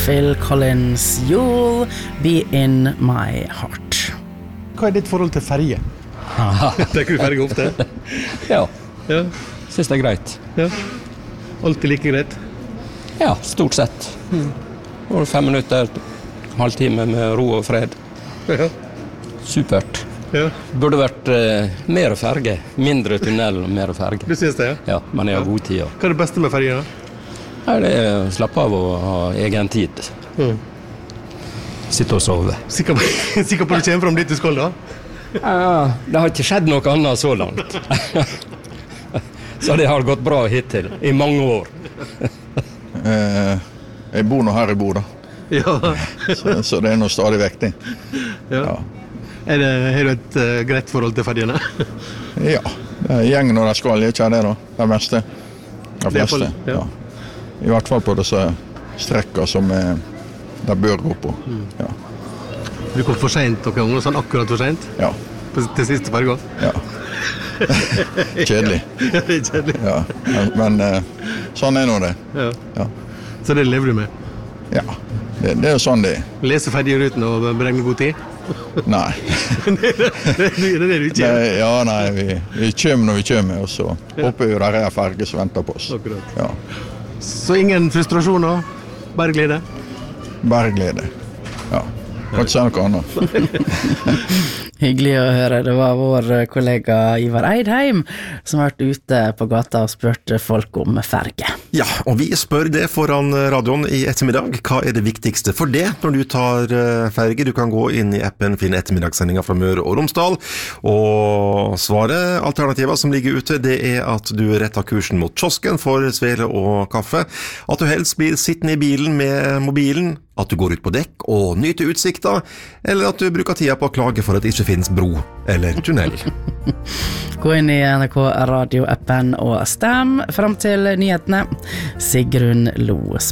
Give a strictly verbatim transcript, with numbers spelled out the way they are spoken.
Phil Collins, You'll Be In My Heart. Hva er ditt forhold til ferge? Tenker du ferge ofte? Ja, Ja, synes det er greit. ja. Alltid like greit. Ja, stort sett. Og fem minutter, halvtime med ro og fred. Ja, Supert. ja. Burde vært eh, mer ferge, mindre tunnel og mer ferge. Du synes det, ja? Ja, men jeg har god tid. Hva er det beste med fergen da? Nei, det er å slappe av og ha egen tid. Mm. Sitte og sove. Sikker på, sikker på at du kommer frem dit du skal da? Ja, det har ikke skjedd noe annet så langt. Så det har gått bra hittil, i mange år. Eh, jeg bor nå her i Bo da, Ja. så, så det er noe stadig vekting. ja. Ja. Er det, har du et uh, greit forhold til fergene? Ja, det er gjeng når de skal, ikke det da, det meste. De Det er fleste, fall- ja. ja. I hvert fall på disse strekker som er, de bør gå på. Ja, Du kom for sent noen ganger, sånn akkurat for sent, ja, på, til siste ferga. ja. Kjedelig, Ja, det er kjedelig. ja. Men, men eh, sånn er nå det. Ja. Ja, Så det lever du med? ja. Det, det er jo sånn det er. Lese fergeruten og beregne god tid? Nei. det er det det du ikke gjør. Nei, ja, nei, vi, vi kommer når vi kommer, og så håper vi jo der er ferge som venter på oss. Akkurat. Ja, Så ingen frustrasjoner, bare glede? bare glede. Ja, kan ikke si noe annet. Hyggelig å høre. Det var vår kollega Ivar Eidheim som har vært ute på gata og spurt folk om ferge. Ja, og vi spør det foran radioen i ettermiddag. Hva er det viktigste for det når du tar ferge? Du kan gå inn i appen, finne ettermiddagssendinga fra Møre og Romsdal, og svaret, alternativet som ligger ute, det er at du retter kursen mot kiosken for svele og kaffe, at du helst blir sittende i bilen med mobilen, at du går ut på dekk og nyter utsikta, eller at du bruker tida på å klage for at det ikke finnes bro eller tunnel. Gå inn i N R K Radio-appen og stem frem til nyhetene. Sigrun Lo